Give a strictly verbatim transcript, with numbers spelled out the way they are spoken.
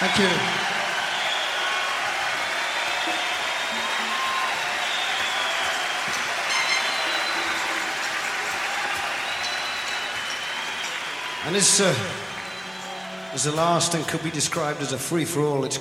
Thank you. And this uh, is the last and could be described as a free-for-all. It's